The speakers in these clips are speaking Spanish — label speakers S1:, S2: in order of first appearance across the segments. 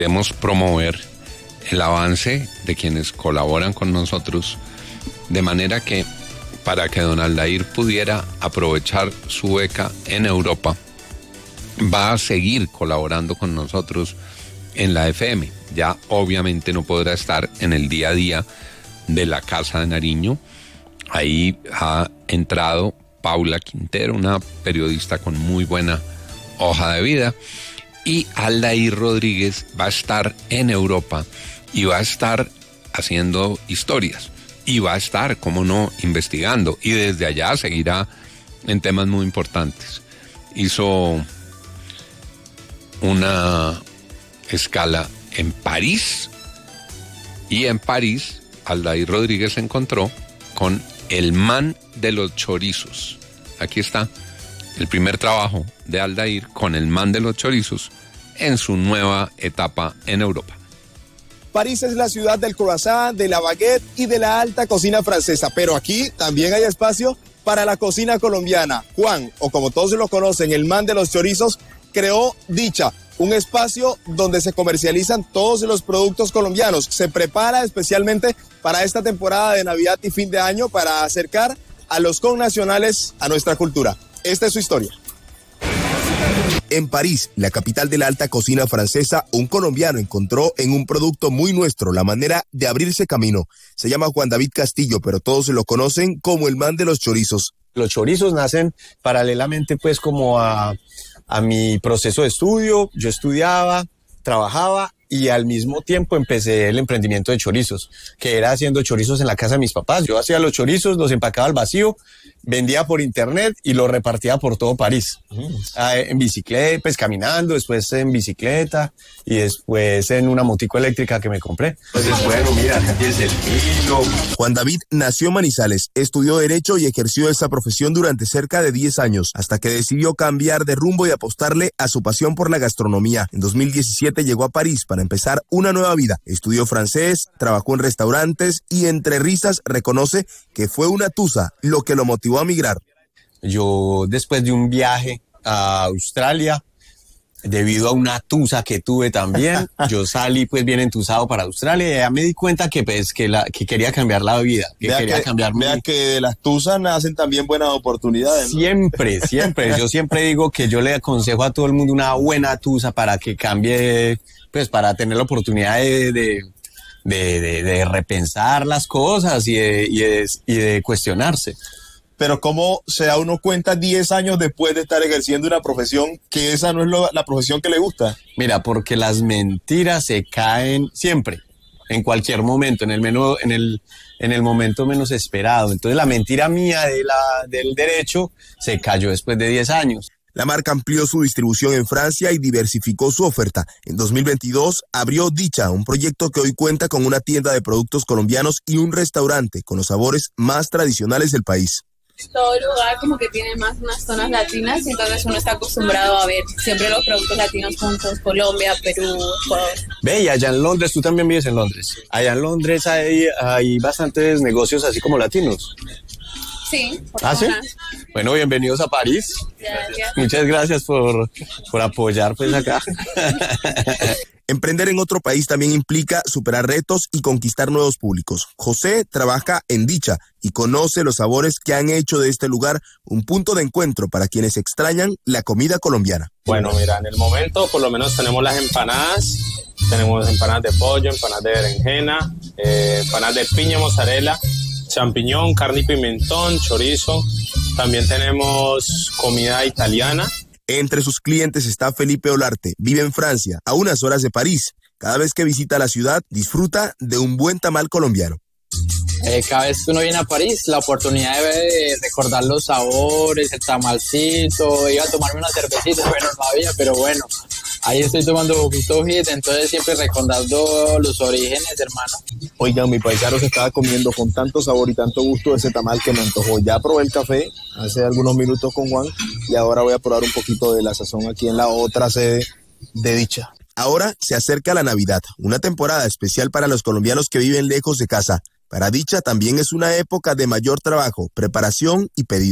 S1: Debemos promover el avance de quienes colaboran con nosotros, de manera que para que don Aldair pudiera aprovechar su beca en Europa, va a seguir colaborando con nosotros en la FM. Ya obviamente no podrá estar en el día a día de la Casa de Nariño. Ahí ha entrado Paula Quintero, una periodista con muy buena hoja de vida, y Aldair Rodríguez va a estar en Europa y va a estar haciendo historias y va a estar, cómo no, investigando, y desde allá seguirá en temas muy importantes. Hizo una escala en París, y en París Aldair Rodríguez se encontró con el man de los chorizos. Aquí está el primer trabajo de Aldair con el man de los chorizos en su nueva etapa en Europa.
S2: París es la ciudad del croissant, de la baguette y de la alta cocina francesa, pero aquí también hay espacio para la cocina colombiana. Juan, o como todos lo conocen, el man de los chorizos, creó Dicha, un espacio donde se comercializan todos los productos colombianos. Se prepara especialmente para esta temporada de Navidad y fin de año para acercar a los connacionales a nuestra cultura. Esta es su historia. En París, la capital de la alta cocina francesa, un colombiano encontró en un producto muy nuestro la manera de abrirse camino. Se llama Juan David Castillo, pero todos se lo conocen como el man de los chorizos.
S3: Los chorizos nacen paralelamente pues como a mi proceso de estudio. Yo estudiaba, trabajaba y al mismo tiempo empecé el emprendimiento de chorizos, que era haciendo chorizos en la casa de mis papás. Yo hacía los chorizos, los empacaba al vacío, vendía por internet y los repartía por todo París. En bicicleta, pues caminando, después en bicicleta y después en una motico eléctrica que me compré. Entonces, bueno, mira, acá tienes el hilo.
S2: Juan David nació en Manizales, estudió Derecho y ejerció esa profesión durante cerca de 10 años, hasta que decidió cambiar de rumbo y apostarle a su pasión por la gastronomía. En 2017 llegó a París para empezar una nueva vida. Estudió francés, trabajó en restaurantes y entre risas reconoce que fue una tusa lo que lo motivó a migrar.
S3: Yo, después de un viaje a Australia, debido a una tusa que tuve también, yo salí pues bien entusado para Australia y ya me di cuenta que pues que quería cambiar la vida,
S2: Vea que de las tusas nacen también buenas oportunidades, ¿no?
S3: Siempre, yo siempre digo que yo le aconsejo a todo el mundo una buena tusa para que cambie, pues para tener la oportunidad de repensar las cosas y de cuestionarse.
S2: Pero ¿cómo se da uno cuenta 10 años después de estar ejerciendo una profesión que esa no es la profesión que le gusta?
S3: Mira, porque las mentiras se caen siempre, en cualquier momento, en el momento menos esperado. Entonces la mentira mía del derecho se cayó después de 10 años.
S2: La marca amplió su distribución en Francia y diversificó su oferta. En 2022 abrió Dicha, un proyecto que hoy cuenta con una tienda de productos colombianos y un restaurante con los sabores más tradicionales del país.
S4: Todo lugar como que tiene más unas zonas latinas, entonces uno está acostumbrado a ver siempre los productos latinos juntos, Colombia, Perú, Ecuador.
S3: Ve, y allá en Londres, tú también vives en Londres. Allá en Londres hay bastantes negocios así como latinos.
S4: Sí.
S3: ¿Sí? Bueno, bienvenidos a París.
S4: Ya.
S3: Muchas gracias por apoyar pues acá.
S2: Emprender en otro país también implica superar retos y conquistar nuevos públicos. José trabaja en Dicha y conoce los sabores que han hecho de este lugar un punto de encuentro para quienes extrañan la comida colombiana.
S5: Bueno, mira, en el momento por lo menos tenemos las empanadas. Tenemos empanadas de pollo, empanadas de berenjena, empanadas de piña, mozzarella, champiñón, carne y pimentón, chorizo. También tenemos comida italiana.
S2: Entre sus clientes está Felipe Olarte, vive en Francia, a unas horas de París. Cada vez que visita la ciudad, disfruta de un buen tamal colombiano.
S6: Cada vez que uno viene a París, la oportunidad de recordar los sabores, el tamalcito, iba a tomarme una cervecita, bueno, no había, pero bueno, ahí estoy tomando poquito hit, entonces siempre recordando los orígenes, hermano.
S2: Oigan, mi paisano se estaba comiendo con tanto sabor y tanto gusto ese tamal que me antojó. Ya probé el café hace algunos minutos con Juan y ahora voy a probar un poquito de la sazón aquí en la otra sede de Dicha. Ahora se acerca la Navidad, una temporada especial para los colombianos que viven lejos de casa. Para Dicha también es una época de mayor trabajo, preparación y pedidos.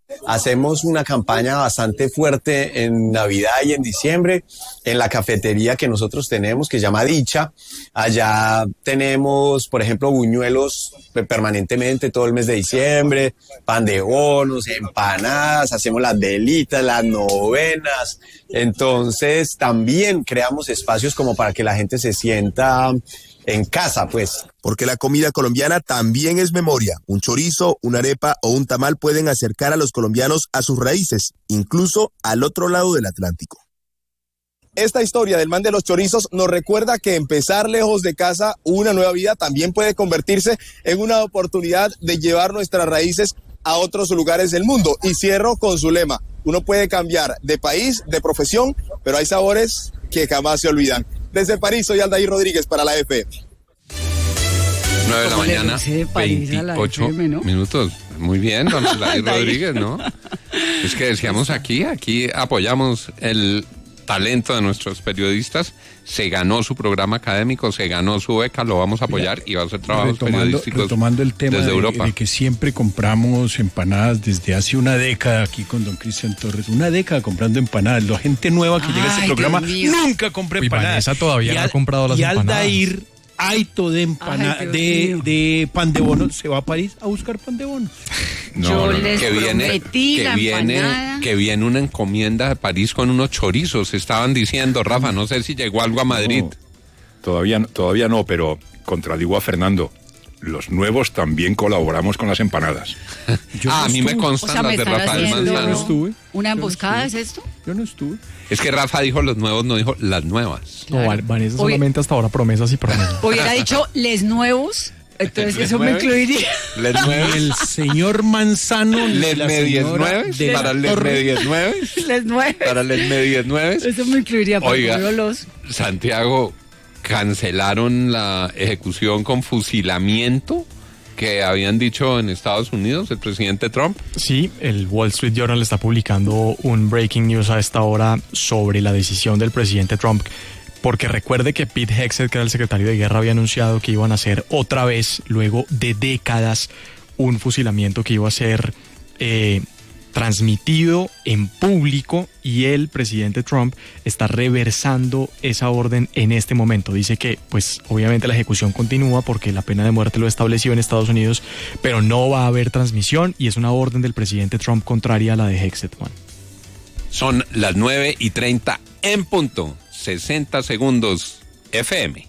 S3: Hacemos una campaña bastante fuerte en Navidad y en diciembre en la cafetería que nosotros tenemos, que se llama Dicha. Allá tenemos, por ejemplo, buñuelos permanentemente todo el mes de diciembre, pan de bonos, empanadas, hacemos las velitas, las novenas. Entonces también creamos espacios como para que la gente se sienta en casa, pues.
S2: Porque la comida colombiana también es memoria. Un chorizo, una arepa o un tamal pueden acercar a los colombianos a sus raíces, incluso al otro lado del Atlántico. Esta historia del man de los chorizos nos recuerda que empezar lejos de casa, una nueva vida, también puede convertirse en una oportunidad de llevar nuestras raíces a otros lugares del mundo. Y cierro con su lema: uno puede cambiar de país, de profesión, pero hay sabores que jamás se olvidan. Desde París, soy Aldair Rodríguez para la FM.
S1: 9 de la mañana,
S7: de París
S1: 28
S7: a la FM, ¿no?
S1: minutos. Muy bien, don Aldair Rodríguez, ¿no? Es que decíamos aquí apoyamos el talento de nuestros periodistas. Se ganó su programa académico, se ganó su beca, lo vamos a apoyar y va a hacer trabajos periodísticos
S8: retomando el tema
S1: desde Europa.
S8: De que siempre compramos empanadas desde hace una década aquí con don Cristian Torres. Una década comprando empanadas. La gente nueva que llega a este programa nunca compra empanadas.
S9: Vanessa todavía no ha comprado las empanadas.
S8: Y Aldair, Aito de empanada, de pan de bono, se va a París a buscar pan de bono.
S7: Yo les prometí la empanada.
S1: Que viene una encomienda de París con unos chorizos, estaban diciendo, Rafa, no sé si llegó algo a Madrid.
S10: No, todavía no, pero contradigo a Fernando. Los nuevos también colaboramos con las empanadas.
S1: A mí me constan las de Rafael Manzano.
S7: ¿Una emboscada es esto?
S8: Yo no estuve.
S1: Es que Rafa dijo los nuevos, no dijo las nuevas.
S9: No, Vanessa solamente hasta ahora promesas y promesas.
S7: Hubiera dicho les nuevos, entonces
S1: ¿Les
S7: eso
S1: nueves?
S7: me incluiría.
S1: ¿Les nueves?
S8: El señor Manzano.
S1: ¿Les
S8: la
S1: medias
S8: señora
S1: nueves?
S8: de
S1: ¿Para
S8: la
S1: les
S8: Torre.
S1: medias nueves?
S7: Les nueve.
S1: ¿Para les medias nueves?
S7: Eso me incluiría.
S1: Oiga,
S7: los...
S1: Santiago, cancelaron la ejecución con fusilamiento que habían dicho en Estados Unidos el presidente Trump.
S9: Sí, el Wall Street Journal está publicando un breaking news a esta hora sobre la decisión del presidente Trump, porque recuerde que Pete Hegseth, que era el secretario de guerra, había anunciado que iban a hacer otra vez, luego de décadas, un fusilamiento que iba a ser transmitido en público, y el presidente Trump está reversando esa orden en este momento. Dice que, pues, obviamente la ejecución continúa porque la pena de muerte lo estableció en Estados Unidos, pero no va a haber transmisión, y es una orden del presidente Trump contraria a la de Hegseth, Juan.
S1: Son las 9:30 en punto, 60 segundos FM.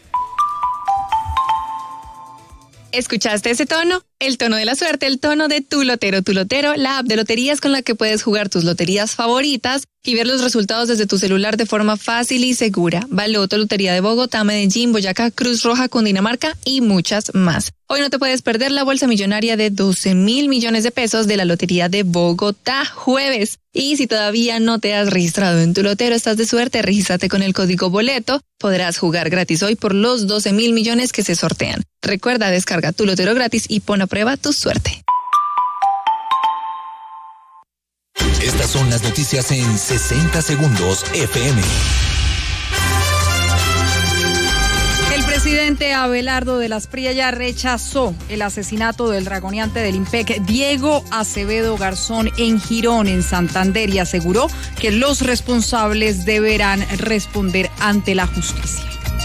S11: ¿Escuchaste ese tono? El tono de la suerte, el tono de Tu Lotero. Tu Lotero, la app de loterías con la que puedes jugar tus loterías favoritas y ver los resultados desde tu celular de forma fácil y segura. Baloto, Lotería de Bogotá, Medellín, Boyacá, Cruz Roja, Cundinamarca y muchas más. Hoy no te puedes perder la bolsa millonaria de 12.000 millones de pesos de la Lotería de Bogotá, jueves. Y si todavía no te has registrado en Tu Lotero, estás de suerte, regístrate con el código boleto. Podrás jugar gratis hoy por los 12.000 millones que se sortean. Recuerda, descarga Tu Lotero gratis y pon a prueba tu suerte.
S12: Estas son las noticias en 60 segundos FM.
S7: El presidente Abelardo de las Priella rechazó el asesinato del dragoneante del IMPEC Diego Acevedo Garzón en Girón, en Santander, y aseguró que los responsables deberán responder ante la justicia.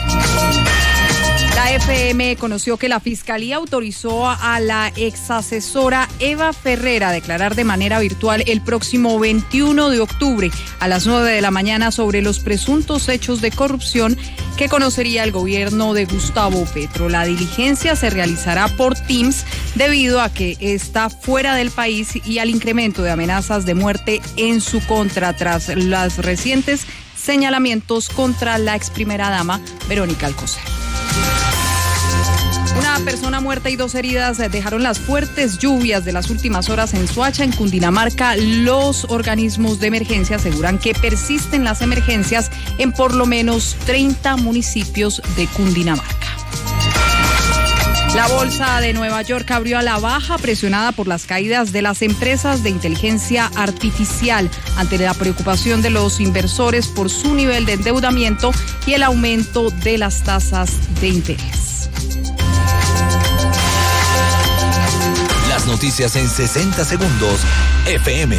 S7: La FM conoció que la Fiscalía autorizó a la exasesora Eva Ferrer a declarar de manera virtual el próximo 21 de octubre a las 9 de la mañana sobre los presuntos hechos de corrupción que conocería el gobierno de Gustavo Petro. La diligencia se realizará por Teams debido a que está fuera del país y al incremento de amenazas de muerte en su contra tras los recientes señalamientos contra la ex primera dama Verónica Alcocer. Una persona muerta y 2 heridas dejaron las fuertes lluvias de las últimas horas en Soacha, en Cundinamarca. Los organismos de emergencia aseguran que persisten las emergencias en por lo menos 30 municipios de Cundinamarca. La bolsa de Nueva York abrió a la baja, presionada por las caídas de las empresas de inteligencia artificial, ante la preocupación de los inversores por su nivel de endeudamiento y el aumento de las tasas de interés.
S12: noticias en 60 segundos, FM.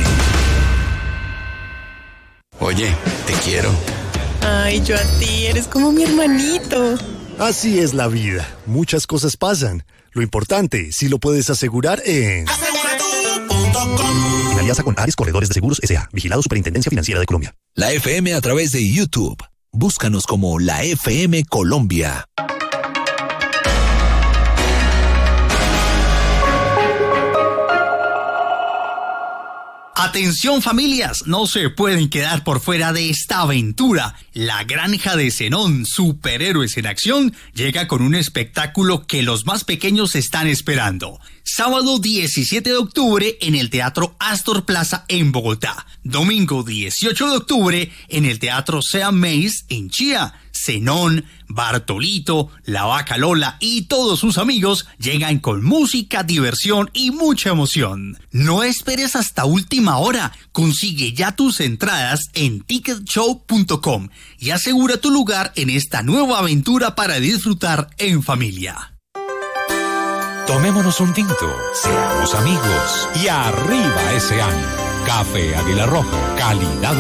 S13: Oye, te quiero.
S14: Ay, yo a ti, eres como mi hermanito.
S15: Así es la vida. Muchas cosas pasan. Lo importante, si lo puedes asegurar en... En alianza con Ares Corredores de Seguros S.A. Vigilado Superintendencia Financiera de Colombia.
S12: La FM a través de YouTube. Búscanos como La FM Colombia.
S16: Atención familias, no se pueden quedar por fuera de esta aventura. La Granja de Zenón, superhéroes en acción, llega con un espectáculo que los más pequeños están esperando. Sábado 17 de octubre en el Teatro Astor Plaza en Bogotá. Domingo 18 de octubre en el Teatro Sea Mays en Chía. Zenón, Bartolito, La Vaca Lola y todos sus amigos llegan con música, diversión y mucha emoción. No esperes hasta última hora. Consigue ya tus entradas en ticketshow.com y asegura tu lugar en esta nueva aventura para disfrutar en familia.
S12: Tomémonos un tinto, seamos amigos y arriba ese año. Café Águila Roja, calidad